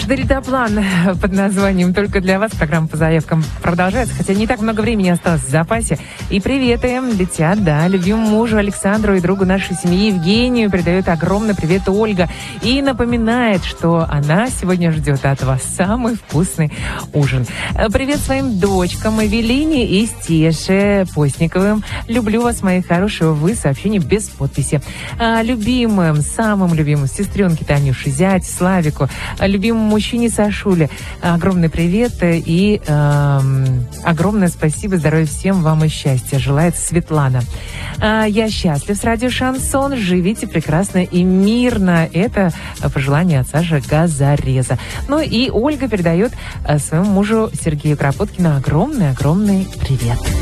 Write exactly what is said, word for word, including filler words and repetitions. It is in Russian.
что дельтаплан под названием «Только для вас». Программа по заявкам продолжается, хотя не так много времени осталось в запасе. И приветы летят, да, любимому мужу Александру и другу нашей семьи Евгению передает огромный привет Ольга. И напоминает, что она сегодня ждет от вас самый вкусный ужин. Привет своим дочкам Эвелине и Стеше Постниковым. Люблю вас, мои хорошие, вы, сообщение без подписи. Любимым, самым любимым сестренке Танюше, зять Славику, любимому мужчине Сашуле огромный привет и э, огромное спасибо, здоровья всем вам и счастья. Желает Светлана. Э, я счастлив с радио Шансон. Живите прекрасно и мирно. Это пожелание от Саши Газореза. Ну и Ольга передает своему мужу Сергею Кропоткину огромный-огромный привет.